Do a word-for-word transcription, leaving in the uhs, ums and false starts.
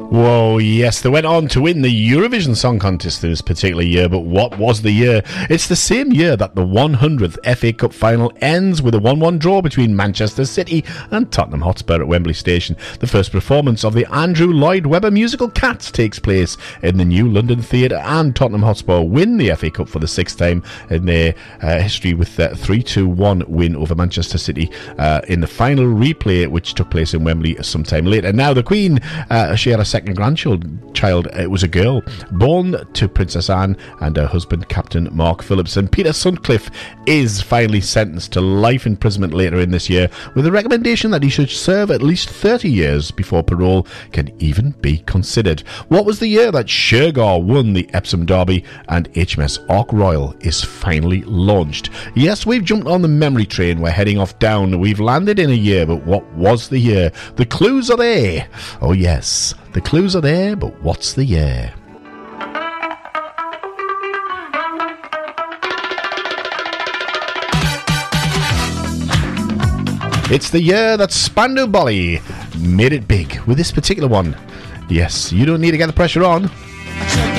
Whoa, yes, they went on to win the Eurovision Song Contest this particular year, but what was the year? It's the same year that the one hundredth F A Cup final ends with a one one draw between Manchester City and Tottenham Hotspur at Wembley Station. The first performance of the Andrew Lloyd Webber musical Cats takes place in the New London Theatre, and Tottenham Hotspur win the F A Cup for the sixth time in their uh, history with a three two one win over Manchester City uh, in the final replay, which took place in Wembley sometime later. Now, the Queen, uh, she had a second grandchild. Child, it was a girl born to Princess Anne and her husband, Captain Mark Phillips. And Peter Sutcliffe is finally sentenced to life imprisonment later in this year, with a recommendation that he should serve at least thirty years before parole can even be considered. What was the year that Shergar won the Epsom Derby and H M S Ark Royal is finally launched? Yes, we've jumped on the memory train. We're heading off down. We've landed in a year, but what was the year? The clues are there. Oh yes, the clues are there, but what's the year? It's the year that Spandau Ballet made it big with this particular one. Yes, you don't need to get the pressure on.